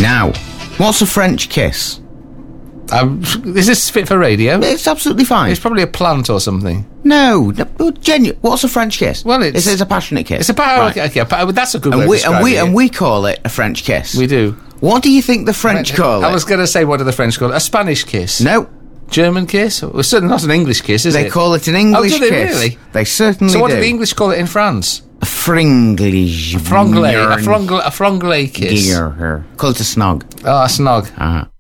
Now, what's a French kiss? Is this fit for radio? It's absolutely fine. It's probably a plant or something. No, genuine. What's a French kiss? Well, it's a passionate kiss. It's a Right. okay, that's a good way of describing it. And we call it a French kiss. We do. What do you think the French call it? I was going to say, what do the French call it? A Spanish kiss? No. German kiss? Well, certainly not an English kiss, is it? They call it an English do they kiss. Really? They certainly do. So what do the English call it in France? A fringlish. A fronglais kiss. Call it a snog. Oh, a snog.